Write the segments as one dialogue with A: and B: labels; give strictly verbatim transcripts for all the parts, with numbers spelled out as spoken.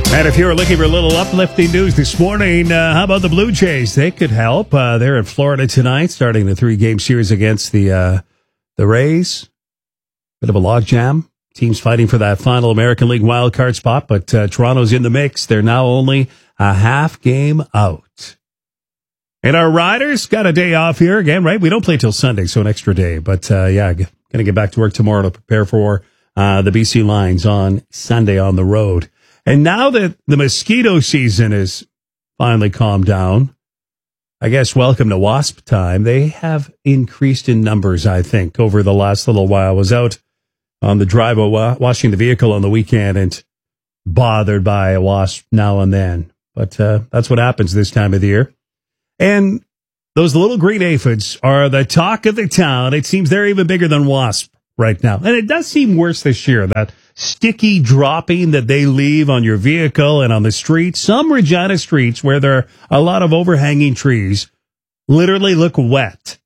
A: And if you're looking for a little uplifting news this morning, uh, how about the Blue Jays? They could help. Uh, they're in Florida tonight, starting the three-game series against the uh, the Rays. Bit of a logjam. Teams fighting for that final American League wildcard spot, but uh, Toronto's in the mix. They're now only a half game out. And our Riders got a day off here again, right? We don't play till Sunday, so an extra day. But, uh, yeah, going to get back to work tomorrow to prepare for uh, the B C Lions on Sunday on the road. And now that the mosquito season is finally calmed down, I guess welcome to wasp time. They have increased in numbers, I think, over the last little while. I was out on the drive washing the vehicle on the weekend and bothered by a wasp now and then. But uh, that's what happens this time of the year. And those little green aphids are the talk of the town. It seems they're even bigger than wasp right now. And it does seem worse this year, that sticky dropping that they leave on your vehicle and on the streets. Some Regina streets where there are a lot of overhanging trees literally look wet.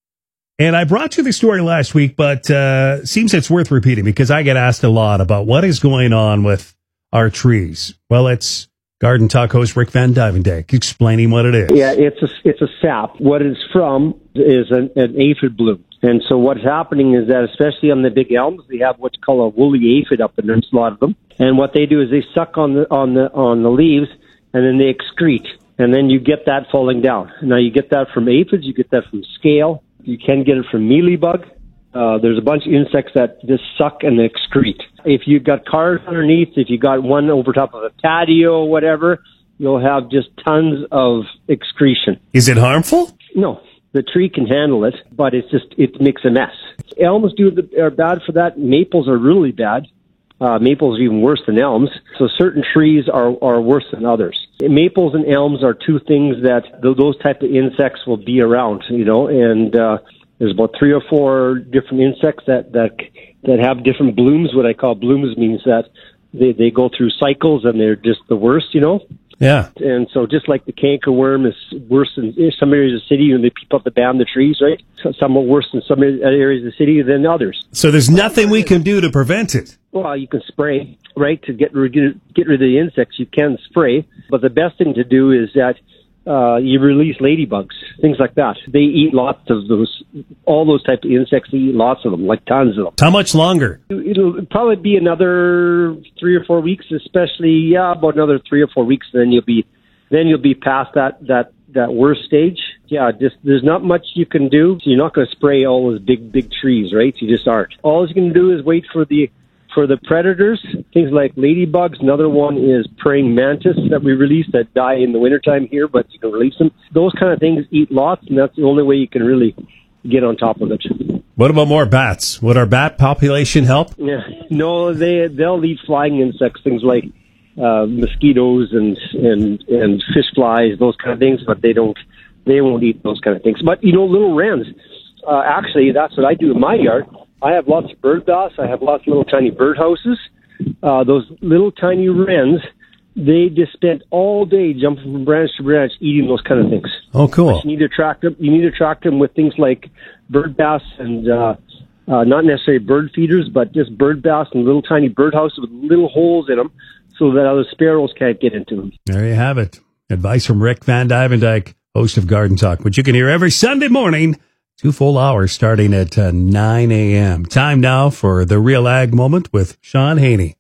A: And I brought you the story last week, but uh seems it's worth repeating because I get asked a lot about what is going on with our trees. Well, it's Garden Talk host Rick Van Dyke explaining what it is.
B: Yeah, it's a, it's a sap. What it's from is an, an aphid bloom. And so what's happening is that, especially on the big elms, they have what's called a woolly aphid up in there, a lot of them. And what they do is they suck on the on the on the leaves, and then they excrete, and then you get that falling down. Now you get that from aphids, you get that from scale, you can get it from mealybug. Uh, there's a bunch of insects that just suck and excrete. If you've got cars underneath, if you got one over top of a patio or whatever, you'll have just tons of excretion.
A: Is it harmful?
B: No. The tree can handle it, but it's just, it makes a mess. Elms do the, are bad for that. Maples are really bad. Uh, maples are even worse than elms. So certain trees are, are worse than others. Maples and elms are two things that th- those type of insects will be around, you know, and, uh, there's about three or four different insects that, that, that have different blooms. What I call blooms means that they, they go through cycles and they're just the worst, you know?
A: Yeah.
B: And so just like the cankerworm is worse in some areas of the city when they peep up the band the trees, right? So some are worse in some areas of the city than others.
A: So there's nothing we can do to prevent it.
B: Well, you can spray, right? To get rid, get rid of the insects, you can spray. But the best thing to do is that uh, you release ladybugs, things like that. They eat lots of those, all those types of insects. They eat lots of them, like tons of them.
A: How much longer?
B: It'll probably be another three or four weeks, especially, yeah, about another three or four weeks. Then you'll be, then you'll be past that, that, that worst stage. Yeah, just, there's not much you can do. You're not going to spray all those big, big trees, right? You just aren't. All you can do is wait for the, for the predators, things like ladybugs. Another one is praying mantis that we release that die in the wintertime here, but you can release them. Those kind of things eat lots, and that's the only way you can really get on top of it.
A: What about more bats? Would our bat population help?
B: Yeah, no, they they'll eat flying insects, things like uh, mosquitoes and and and fish flies, those kind of things. But they don't, they won't eat those kind of things. But you know, little wrens. Uh, actually, that's what I do in my yard. I have lots of bird baths. I have lots of little tiny bird houses. Uh, those little tiny wrens, they just spend all day jumping from branch to branch, eating those kind of things.
A: Oh, cool!
B: But you need to attract them. You need to attract them with things like bird baths and uh, uh, not necessarily bird feeders, but just bird baths and little tiny bird houses with little holes in them, so that other sparrows can't get into them.
A: There you have it. Advice from Rick Van Dyke, host of Garden Talk, which you can hear every Sunday morning. Two full hours starting at uh, nine a.m. Time now for the Real Ag Moment with Sean Haney.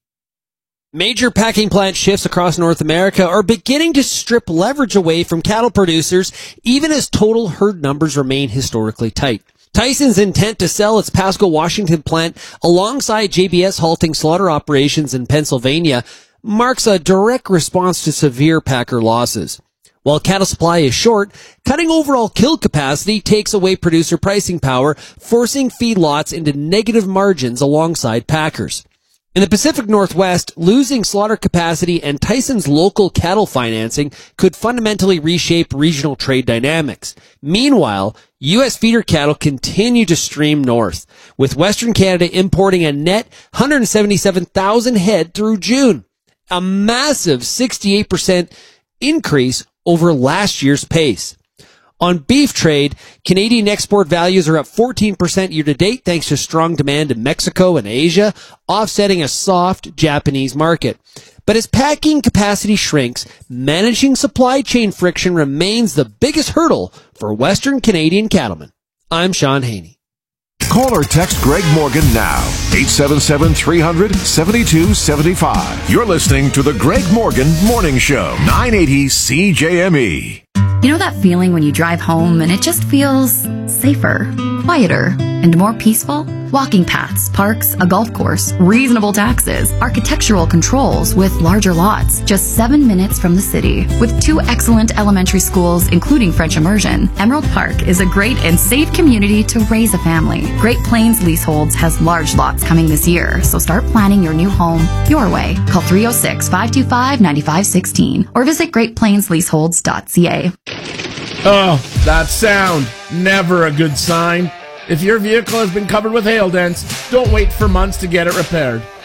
C: Major packing plant shifts across North America are beginning to strip leverage away from cattle producers, even as total herd numbers remain historically tight. Tyson's intent to sell its Pasco, Washington plant alongside J B S halting slaughter operations in Pennsylvania marks a direct response to severe packer losses. While cattle supply is short, cutting overall kill capacity takes away producer pricing power, forcing feedlots into negative margins alongside packers. In the Pacific Northwest, losing slaughter capacity and Tyson's local cattle financing could fundamentally reshape regional trade dynamics. Meanwhile, U S feeder cattle continue to stream north, with Western Canada importing a net one hundred seventy-seven thousand head through June, a massive sixty-eight percent increase over last year's pace. On beef trade, Canadian export values are up fourteen percent year-to-date thanks to strong demand in Mexico and Asia, offsetting a soft Japanese market. But as packing capacity shrinks, managing supply chain friction remains the biggest hurdle for Western Canadian cattlemen. I'm Sean Haney.
D: Call or text Greg Morgan now. eight seven seven, three hundred, seven two seven five. You're listening to the Greg Morgan Morning Show. nine eighty C J M E.
E: You know that feeling when you drive home and it just feels safer, quieter, and more peaceful? Walking paths, parks, a golf course, reasonable taxes, architectural controls with larger lots, just seven minutes from the city. With two excellent elementary schools, including French immersion, Emerald Park is a great and safe community to raise a family. Great Plains Leaseholds has large lots coming this year, so start planning your new home your way. Call three oh six, five two five, nine five one six or visit great plains leaseholds dot c a.
F: Oh, that sound. Never a good sign. If your vehicle has been covered with hail dents, don't wait for months to get it repaired.